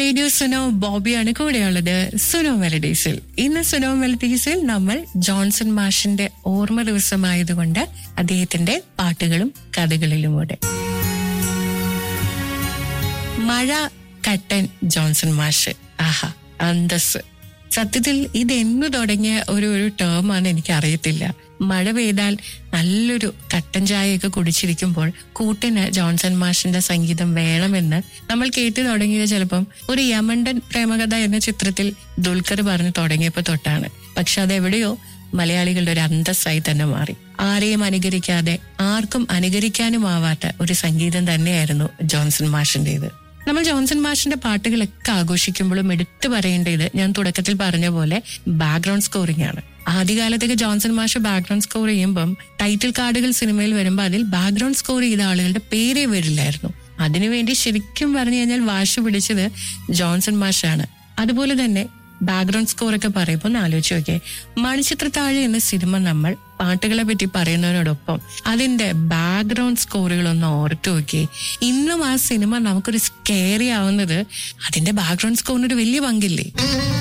Radio Suno ബോബിയാണ് കൂടെയുള്ളത് സുനോ മെലഡീസിൽ. ഇന്ന് സുനോ മെലഡീസിൽ നമ്മൾ ജോൺസൺ മാഷിന്റെ ഓർമ്മ ദിവസമായതുകൊണ്ട് അദ്ദേഹത്തിന്റെ പാട്ടുകളും കഥകളിലുമൂടെ. മഴ കട്ടൻ ജോൺസൺ മാഷ്, ആഹാ അന്തസ്. സത്യത്തിൽ ഇതെന്നു തുടങ്ങിയ ഒരു ടേമാണ് എനിക്ക് അറിയത്തില്ല. മഴ പെയ്താൽ നല്ലൊരു കട്ടൻ ചായയൊക്കെ കുടിച്ചിരിക്കുമ്പോൾ കൂട്ടിന് ജോൺസൺ മാഷിന്റെ സംഗീതം വേണമെന്ന് നമ്മൾ കേട്ടു തുടങ്ങിയത് ചിലപ്പം ഒരു യമണ്ടൻ പ്രേമകഥ എന്ന ചിത്രത്തിൽ ദുൽഖർ പറഞ്ഞു തുടങ്ങിയപ്പോ തൊട്ടാണ്. പക്ഷെ അതെവിടെയോ മലയാളികളുടെ ഒരു അന്തസ്സായി തന്നെ മാറി. ആരെയും അനുകരിക്കാതെ ആർക്കും അനുകരിക്കാനുമാവാത്ത ഒരു സംഗീതം തന്നെയായിരുന്നു ജോൺസൺ മാഷിന്റേത്. നമ്മൾ ജോൺസൺ മാഷിന്റെ പാട്ടുകളൊക്കെ ആഘോഷിക്കുമ്പോഴും എടുത്തു പറയേണ്ടത് ഞാൻ തുടക്കത്തിൽ പറഞ്ഞ പോലെ ബാക്ക്ഗ്രൗണ്ട് സ്കോറിംഗ് ആണ്. ആദ്യകാലത്തൊക്കെ ജോൺസൺ മാഷ് ബാക്ക്ഗ്രൗണ്ട് സ്കോർ ചെയ്യുമ്പം ടൈറ്റിൽ കാർഡുകൾ സിനിമയിൽ വരുമ്പോൾ അതിൽ ബാക്ക്ഗ്രൗണ്ട് സ്കോർ ചെയ്ത ആളുകളുടെ പേരേ വരില്ലായിരുന്നു. അതിനുവേണ്ടി ശരിക്കും പറഞ്ഞു കഴിഞ്ഞാൽ വാശി പിടിച്ചത് ജോൺസൺ മാഷാണ്. അതുപോലെ തന്നെ ബാക്ക്ഗ്രൗണ്ട് സ്കോർ ഒക്കെ പറയുമ്പോൾ ഒന്ന് ആലോചിച്ച് നോക്കിയേ, മണിച്ചിത്രത്താഴ് എന്ന സിനിമ നമ്മൾ പാട്ടുകളെ പറ്റി പറയുന്നതിനോടൊപ്പം അതിന്റെ ബാക്ക്ഗ്രൗണ്ട് സ്കോറുകളൊന്ന് ഓർത്തു നോക്കിയേ. ഇന്നും ആ സിനിമ നമുക്കൊരു സ്കെയറി ആവുന്നത് അതിന്റെ ബാക്ക്ഗ്രൗണ്ട് സ്കോറിനൊരു വലിയ പങ്കില്ലേ.